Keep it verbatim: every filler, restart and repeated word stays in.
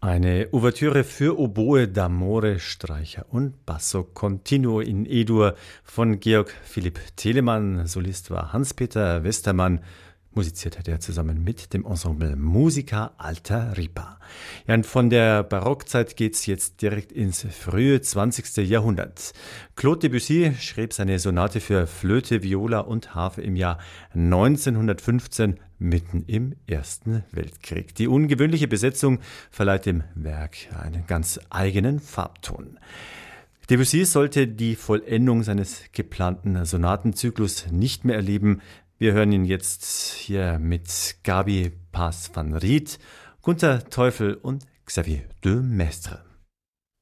Eine Ouvertüre für Oboe, D'amore, Streicher und Basso Continuo in E-Dur von Georg Philipp Telemann. Solist war Hans-Peter Westermann. Musiziert hat er zusammen mit dem Ensemble Musica Alta Ripa. Ja, und von der Barockzeit geht's jetzt direkt ins frühe zwanzigste. Jahrhundert. Claude Debussy schrieb seine Sonate für Flöte, Viola und Harfe im Jahr neunzehnhundertfünfzehn, mitten im Ersten Weltkrieg. Die ungewöhnliche Besetzung verleiht dem Werk einen ganz eigenen Farbton. Debussy sollte die Vollendung seines geplanten Sonatenzyklus nicht mehr erleben. Wir hören ihn jetzt hier mit Gabi Paes van Riet, Gunther Teufel und Xavier de Maistre.